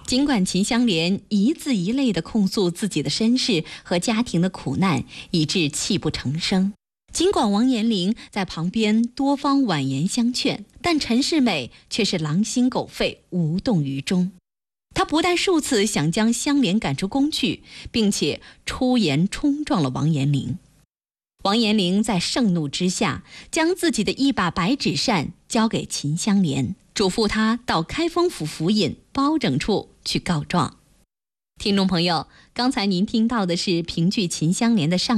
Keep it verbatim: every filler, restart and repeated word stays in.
尽管秦香莲一字一泪地控诉自己的身世和家庭的苦难，以致泣不成声，尽管王延龄在旁边多方婉言相劝，但陈世美却是狼心狗肺，无动于衷。他不但数次想将香莲赶出宫去，并且出言冲撞了王延龄。王延龄在盛怒之下，将自己的一把白纸扇交给秦香莲，嘱咐他到开封府府尹包拯处去告状。听众朋友，刚才您听到的是评剧秦香莲的上